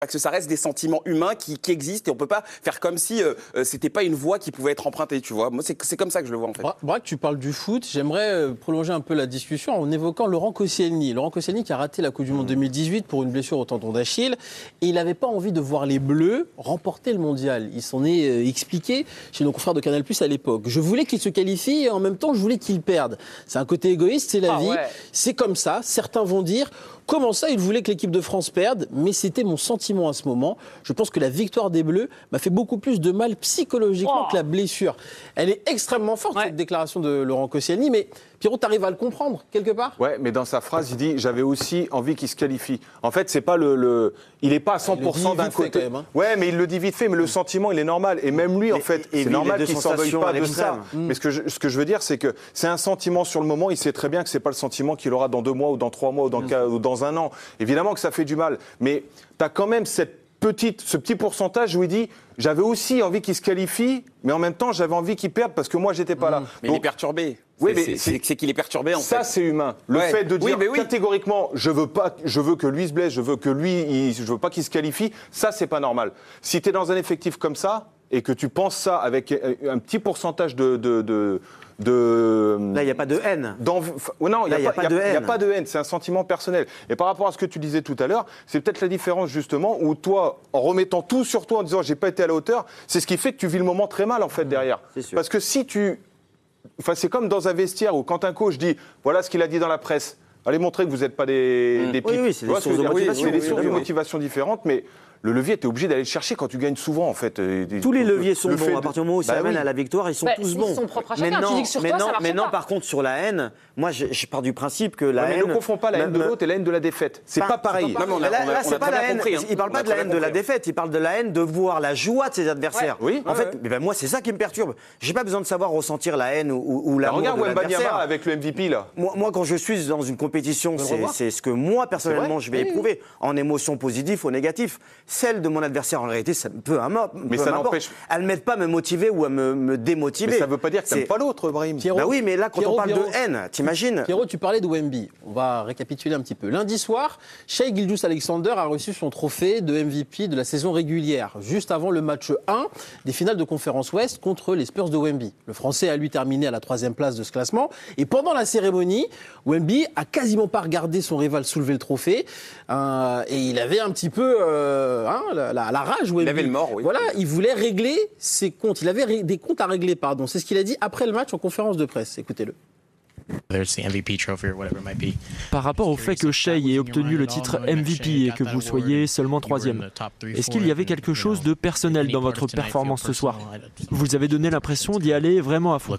Parce que ça reste des sentiments humains qui existent et on peut pas faire comme si c'était pas une voie qui pouvait être empruntée, tu vois. Moi, c'est comme ça que je le vois, en fait. Braque, tu parles du foot. J'aimerais prolonger un peu la discussion en évoquant Laurent Koscielny. Laurent Koscielny qui a raté la Coupe du Monde 2018 pour une blessure au tendon d'Achille. Et il n'avait pas envie de voir les Bleus remporter le mondial. Il s'en est expliqué chez nos confrères de Canal+ à l'époque. Je voulais qu'ils se qualifient et en même temps, je voulais qu'ils perdent. C'est un côté égoïste, c'est la vie. Ouais. C'est comme ça. Certains vont dire... Comment ça, il voulait que l'équipe de France perde, mais c'était mon sentiment à ce moment. Je pense que la victoire des Bleus m'a fait beaucoup plus de mal psychologiquement que la blessure. Elle est extrêmement forte, cette déclaration de Laurent Koscielny, mais Pierrot, tu arrives à le comprendre, quelque part ? Ouais, mais dans sa phrase, il dit « j'avais aussi envie qu'il se qualifie ». En fait, c'est pas il n'est pas à 100% d'un côté. Quand même, hein. Ouais, mais il le dit vite fait, mais le sentiment, il est normal. Et même lui, en fait, c'est normal qu'il ne s'en veuille pas de ça. Mais ce que je veux dire, c'est que c'est un sentiment sur le moment. Il sait très bien que ce n'est pas le sentiment qu'il aura dans 2 mois ou dans 3 mois ou dans 1 an. Évidemment que ça fait du mal. Mais tu as quand même ce petit pourcentage où il dit « j'avais aussi envie qu'il se qualifie, mais en même temps, j'avais envie qu'il perde parce que moi, j'étais pas là. » Mais donc, il est perturbé. Oui, mais c'est qu'il est perturbé, en fait. Ça, c'est humain. Le fait de dire catégoriquement, je veux que lui se blesse, je veux pas qu'il se qualifie, ça, c'est pas normal. Si tu es dans un effectif comme ça, et que tu penses ça avec un petit pourcentage de... Là, il n'y a pas de haine. Non, il n'y a pas de haine, c'est un sentiment personnel. Et par rapport à ce que tu disais tout à l'heure, c'est peut-être la différence justement où toi, en remettant tout sur toi, en disant j'ai pas été à la hauteur, c'est ce qui fait que tu vis le moment très mal en fait derrière. Parce que si c'est comme dans un vestiaire où quand un coach dit voilà ce qu'il a dit dans la presse, allez montrer que vous n'êtes pas des pipes. Oui, c'est des sources de motivation. C'est des sources de motivation différentes, mais le levier, tu es obligé d'aller le chercher quand tu gagnes souvent, en fait. Tous les leviers sont bons. À partir du moment où ça amène à la victoire, ils sont tous bons. Ils sont propres à chacun. Tu dis que sur toi, ça marche pas. Mais non, par contre, sur la haine, moi, je pars du principe que la haine... Mais ne confonds pas la haine de l'autre et la haine de la défaite. C'est pas pareil. Là, c'est pas la haine. Il parle pas de la haine de la défaite. Il parle de la haine de voir la joie de ses adversaires. En fait, moi, c'est ça qui me perturbe. J'ai pas besoin de savoir ressentir la haine ou l'amour de l'adversaire. Regarde Wembanyama avec le MVP, là. Moi, quand je suis dans une compétition, c'est ce que moi, personnellement, je vais éprouver en émotion positive ou négative. Celle de mon adversaire, en réalité, ça peut mais ça n'empêche. Elle m'aide pas à me motiver ou à me démotiver. Mais ça veut pas dire que t'aimes pas l'autre, Brahim. Bah oui, mais là, quand on parle de haine, t'imagines. Pierrot, tu parlais de Wemby. On va récapituler un petit peu. Lundi soir, Shai Gilgeous-Alexander a reçu son trophée de MVP de la saison régulière, juste avant le match 1 des finales de Conférence Ouest contre les Spurs de Wemby. Le Français a lui terminé à la 3e place de ce classement. Et pendant la cérémonie, Wemby a quasiment pas regardé son rival soulever le trophée. Et il avait un petit peu la rage. Il avait le mort, oui. Voilà, il voulait régler ses comptes. Il avait des comptes à régler, pardon. C'est ce qu'il a dit après le match en conférence de presse. Écoutez-le. Par rapport au fait que Shai ait obtenu le titre MVP et que vous soyez seulement 3e, est-ce qu'il y avait quelque chose de personnel dans votre performance ce soir ? Vous avez donné l'impression d'y aller vraiment à fond.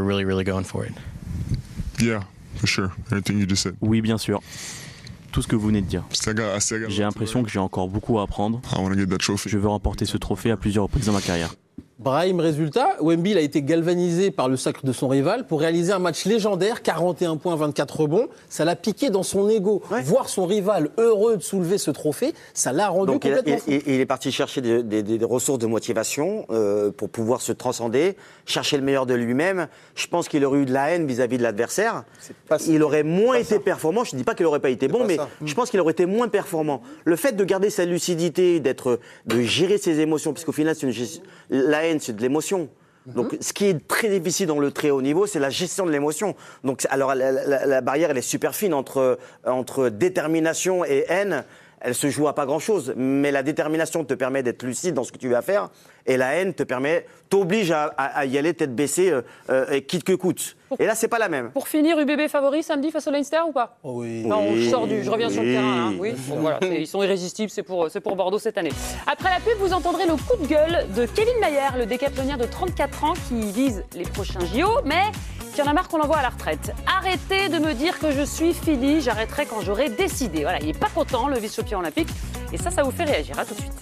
Oui, bien sûr. Tout ce que vous venez de dire. J'ai l'impression que j'ai encore beaucoup à apprendre. Je veux remporter ce trophée à plusieurs reprises dans ma carrière. Brahim, résultat, Wemby a été galvanisé par le sacre de son rival pour réaliser un match légendaire, 41 points, 24 rebonds. Ça l'a piqué dans son ego. Voir son rival heureux de soulever ce trophée, ça l'a rendu complètement fou. Il est parti chercher des ressources de motivation pour pouvoir se transcender, chercher le meilleur de lui-même. Je pense qu'il aurait eu de la haine vis-à-vis de l'adversaire. Il aurait moins été performant. Je ne dis pas qu'il n'aurait pas été bon, mais je pense qu'il aurait été moins performant. Le fait de garder sa lucidité, de gérer ses émotions, puisqu'au final, la haine, c'est de l'émotion. Donc, ce qui est très difficile dans le très haut niveau, c'est la gestion de l'émotion. Donc, alors, la barrière, elle est super fine entre détermination et haine. Elle se joue à pas grand-chose, mais la détermination te permet d'être lucide dans ce que tu vas faire, et la haine t'oblige à y aller tête baissée, quitte que coûte. Et là, c'est pas la même. Pour finir, UBB favori samedi face au Leinster ou pas ? Oui. Non, je reviens sur le terrain. Hein. Oui. Bon, voilà, ils sont irrésistibles, c'est pour Bordeaux cette année. Après la pub, vous entendrez le coup de gueule de Kevin Mayer, le décathlonien de 34 ans qui vise les prochains JO, mais qui en a marre qu'on l'envoie à la retraite. Arrêtez de me dire que je suis fini, j'arrêterai quand j'aurai décidé. Voilà, il n'est pas content, le vice-champion olympique, et ça vous fait réagir. À tout de suite.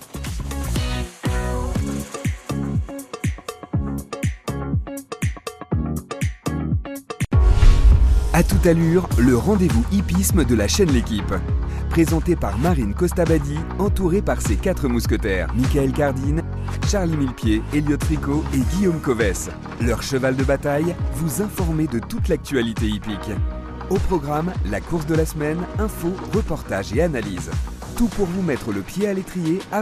À toute allure, le rendez-vous hippisme de la chaîne L'Équipe. Présenté par Marine Costabadi, entourée par ses 4 mousquetaires, Michael Cardine, Charlie Millepied, Elliot Fricot et Guillaume Covès. Leur cheval de bataille, vous informer de toute l'actualité hippique. Au programme, la course de la semaine, infos, reportages et analyses. Tout pour vous mettre le pied à l'étrier avant